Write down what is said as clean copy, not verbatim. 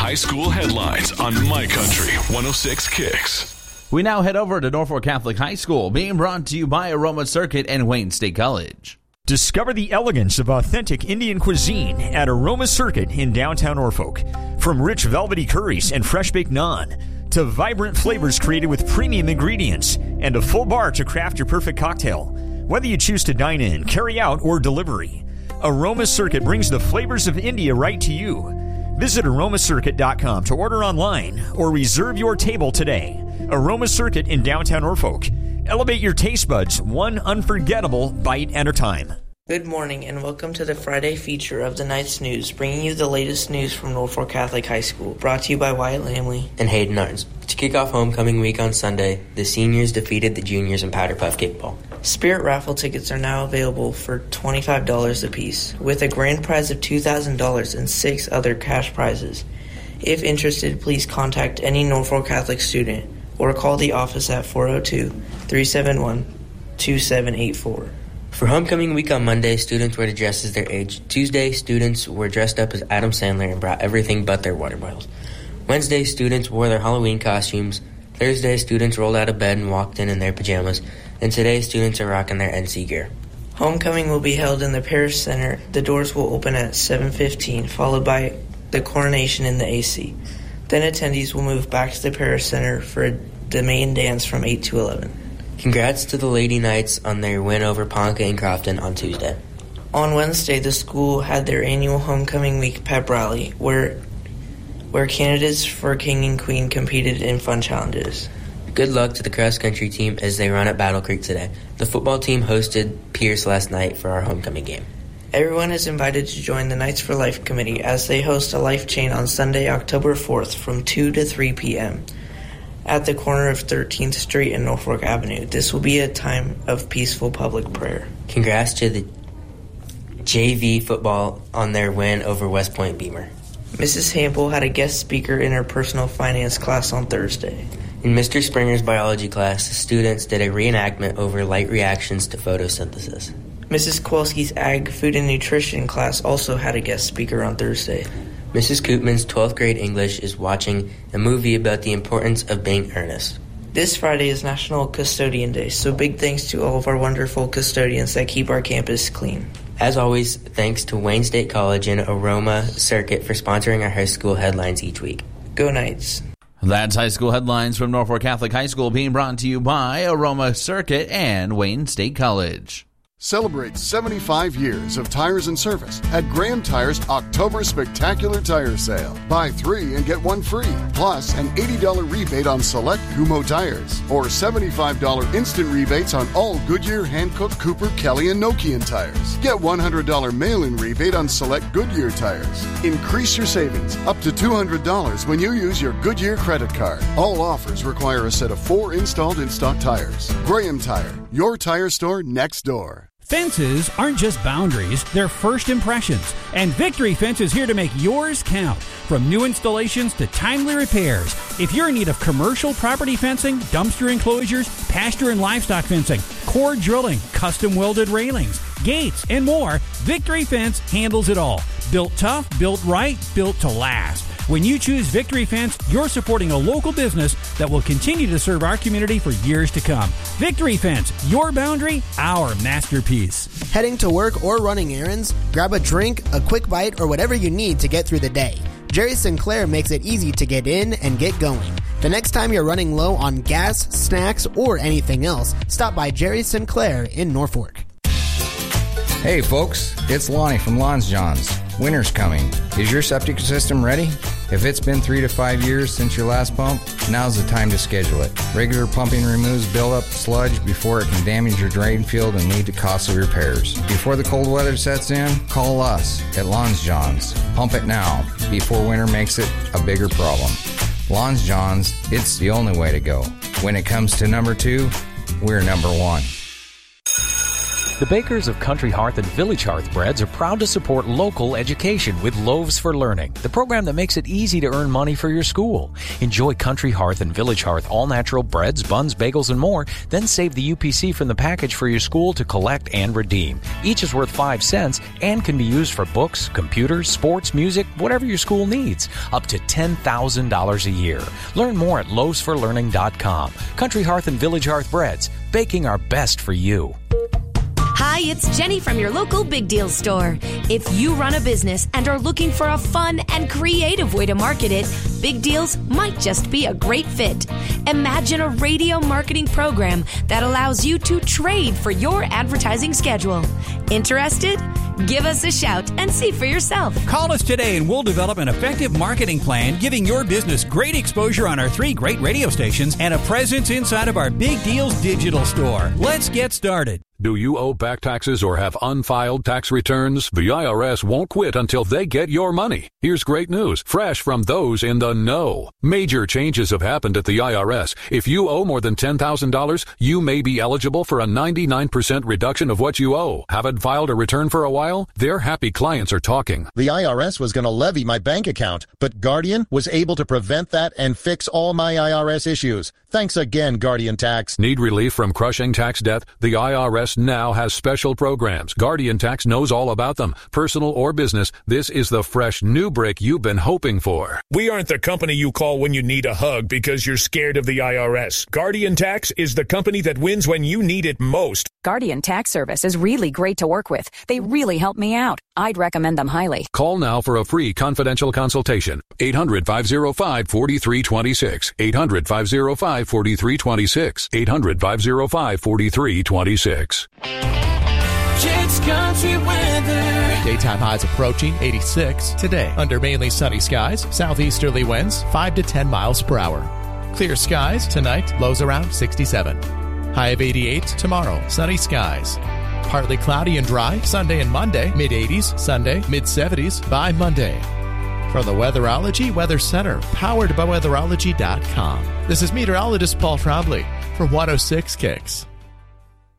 high school headlines on My Country 106 Kicks. We now head over to Norfolk Catholic High School, being brought to you by Aroma Circuit and Wayne State College. Discover the elegance of authentic Indian cuisine at Aroma Circuit in downtown Norfolk. From rich velvety curries and fresh-baked naan to vibrant flavors created with premium ingredients and a full bar to craft your perfect cocktail. Whether you choose to dine in, carry out, or delivery, Aroma Circuit brings the flavors of India right to you. Visit aromacircuit.com to order online or reserve your table today. Aroma Circuit in downtown Norfolk. Elevate your taste buds one unforgettable bite at a time. Good morning and welcome to the Friday feature of the Night's News, bringing you the latest news from Norfolk Catholic High School, brought to you by Wyatt Lamley and Hayden Arns. To kick off homecoming week on Sunday, the seniors defeated the juniors in Powder Puff kickball. Spirit raffle tickets are now available for $25 apiece, with a grand prize of $2,000 and 6 other cash prizes. If interested, please contact any Norfolk Catholic student or call the office at 402-371-2784. For homecoming week on Monday, students were to dress as their age. Tuesday, students were dressed up as Adam Sandler and brought everything but their water bottles. Wednesday, students wore their Halloween costumes. Thursday, students rolled out of bed and walked in their pajamas. And today, students are rocking their NC gear. Homecoming will be held in the Parish Center. The doors will open at 7:15, followed by the coronation in the AC. Then attendees will move back to the Parish Center for the main dance from 8 to 11. Congrats to the Lady Knights on their win over Ponca and Crofton on Tuesday. On Wednesday, the school had their annual Homecoming Week pep rally, where candidates for King and Queen competed in fun challenges. Good luck to the cross-country team as they run at Battle Creek today. The football team hosted Pierce last night for our homecoming game. Everyone is invited to join the Knights for Life Committee as they host a life chain on Sunday, October 4th from 2 to 3 p.m. at the corner of 13th Street and Norfolk Avenue. This will be a time of peaceful public prayer. Congrats to the JV football on their win over West Point Beamer. Mrs. Hample had a guest speaker in her personal finance class on Thursday. In Mr. Springer's biology class, the students did a reenactment over light reactions to photosynthesis. Mrs. Kowalski's Ag, Food and Nutrition class also had a guest speaker on Thursday. Mrs. Koopman's 12th grade English is watching a movie about the importance of being earnest. This Friday is National Custodian Day, so big thanks to all of our wonderful custodians that keep our campus clean. As always, thanks to Wayne State College and Aroma Circuit for sponsoring our high school headlines each week. Go Knights. That's high school headlines from Norfolk Catholic High School, being brought to you by Aroma Circuit and Wayne State College. Celebrate 75 years of tires and service at Graham Tire's October Spectacular Tire Sale. Buy 3 and get 1 free, plus an $80 rebate on select Kumho tires, or $75 instant rebates on all Goodyear, Hankook, Cooper, Kelly, and Nokian tires. Get $100 mail-in rebate on select Goodyear tires. Increase your savings up to $200 when you use your Goodyear credit card. All offers require a set of 4 installed in-stock tires. Graham Tire, your tire store next door. Fences aren't just boundaries, they're first impressions. And Victory Fence is here to make yours count. From new installations to timely repairs. If you're in need of commercial property fencing, dumpster enclosures, pasture and livestock fencing, core drilling, custom welded railings, gates, and more, Victory Fence handles it all. Built tough, built right, built to last. When you choose Victory Fence, you're supporting a local business that will continue to serve our community for years to come. Victory Fence, your boundary, our masterpiece. Heading to work or running errands? Grab a drink, a quick bite, or whatever you need to get through the day. Jerry Sinclair makes it easy to get in and get going. The next time you're running low on gas, snacks, or anything else, stop by Jerry Sinclair in Norfolk. Hey folks, it's Lonnie from Lawns Johns. Winter's coming. Is your septic system ready? If it's been 3 to 5 years since your last pump, now's the time to schedule it. Regular pumping removes buildup sludge before it can damage your drain field and lead to costly repairs. Before the cold weather sets in, call us at Lawns Johns. Pump it now before winter makes it a bigger problem. Lawns Johns, it's the only way to go. When it comes to number 2, we're number 1. The bakers of Country Hearth and Village Hearth breads are proud to support local education with Loaves for Learning, the program that makes it easy to earn money for your school. Enjoy Country Hearth and Village Hearth all-natural breads, buns, bagels, and more. Then save the UPC from the package for your school to collect and redeem. Each is worth 5 cents and can be used for books, computers, sports, music, whatever your school needs. Up to $10,000 a year. Learn more at loavesforlearning.com. Country Hearth and Village Hearth breads, baking our best for you. Hi, it's Jenny from your local Big Deal store. If you run a business and are looking for a fun and creative way to market it, Big Deals might just be a great fit. Imagine a radio marketing program that allows you to trade for your advertising schedule. Interested? Give us a shout and see for yourself. Call us today and we'll develop an effective marketing plan giving your business great exposure on our 3 great radio stations and a presence inside of our Big Deals digital store. Let's get started. Do you owe back taxes or have unfiled tax returns? The IRS won't quit until they get your money. Here's great news, fresh from those in the know. Major changes have happened at the IRS. If you owe more than $10,000, you may be eligible for a 99% reduction of what you owe. Haven't filed a return for a while? Their happy clients are talking. The IRS was going to levy my bank account, but Guardian was able to prevent that and fix all my IRS issues. Thanks again, Guardian Tax. Need relief from crushing tax debt? The IRS now has special programs. Guardian Tax knows all about them. Personal or business, this is the fresh new break you've been hoping for. We aren't the company you call when you need a hug because you're scared of the IRS. Guardian Tax is the company that wins when you need it most. Guardian Tax Service is really great to work with. They really help me out. I'd recommend them highly. Call now for a free confidential consultation. 800-505-4326. 800-505-4326. 800-505-4326. It's country weather. Daytime highs approaching 86 today. Under mainly sunny skies, southeasterly winds 5 to 10 miles per hour. Clear skies tonight, lows around 67. High of 88 tomorrow, sunny skies. Partly cloudy and dry Sunday and Monday, mid-80s, Sunday, mid-70s by Monday. From the Weatherology Weather Center, powered by weatherology.com. This is meteorologist Paul Trombley for 106 Kicks.